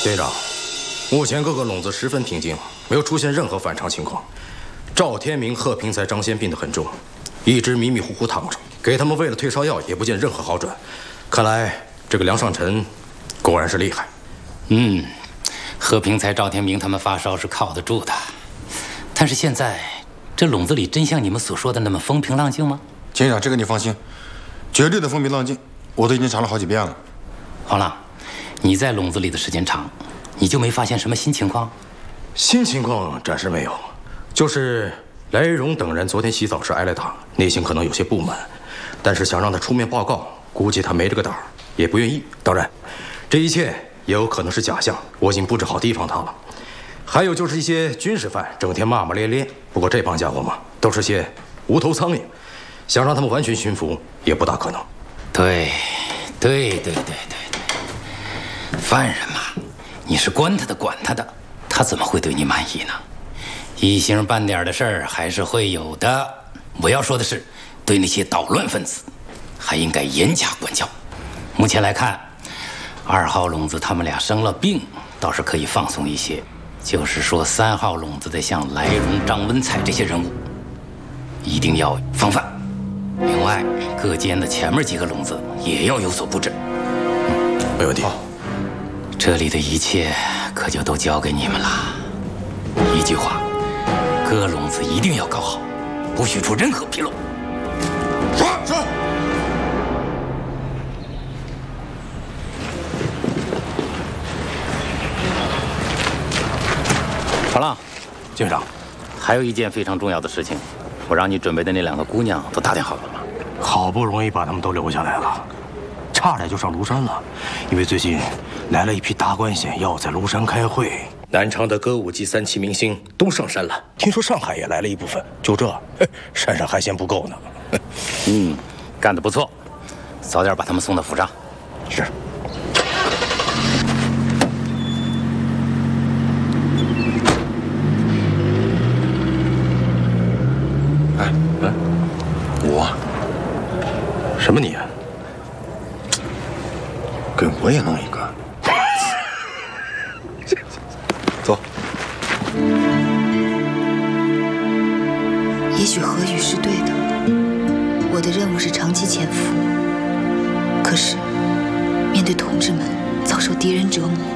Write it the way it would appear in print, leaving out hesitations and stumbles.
县长，目前各个笼子十分平静，没有出现任何反常情况。赵天明、贺平才、张先病得很重，一直迷迷糊糊躺着，给他们喂了退烧药，也不见任何好转。看来这个梁尚臣果然是厉害。 贺平才、赵天明他们发烧是靠得住的，但是现在这笼子里真像你们所说的那么风平浪静吗？ 县长，这个你放心，绝对的风平浪静，我都已经查了好几遍了。 黄浪，你在笼子里的时间长，你就没发现什么新情况？ 新情况暂时没有，就是来荣等人昨天洗澡时挨了打，内心可能有些不满，但是想让他出面报告，估计他没这个胆儿，也不愿意。当然，这一切也有可能是假象，我已经布置好提防他了。还有就是一些军事犯，整天骂骂咧咧，不过这帮家伙嘛，都是些无头苍蝇，想让他们完全驯服也不大可能。 对，犯人嘛，你是关他的管他的，他怎么会对你满意呢？一星半点的事儿还是会有的。我要说的是，对那些捣乱分子，还应该严加管教。目前来看，2号笼子他们俩生了病，倒是可以放松一些。就是说，3号笼子的像来荣、张文彩这些人物，一定要防范。另外，各间的前面几个笼子也要有所布置。 没问题。 这里的一切可就都交给你们了。一句话，各笼子一定要搞好，不许出任何纰漏。 是。 好了， 县长， 还有一件非常重要的事情，我让你准备的那2个姑娘都打点好了吗？ 好不容易把他们都留下来了，差点就上庐山了，因为最近来了一批达官显要在庐山开会。南昌的歌舞伎3期明星都上山了，听说上海也来了一部分。就这，山上还嫌不够呢。 干得不错，早点把他们送到府上。 是。 我什么你啊？ 给我也弄一个。走。 也许何宇是对的，我的任务是长期潜伏。可是，面对同志们遭受敌人折磨，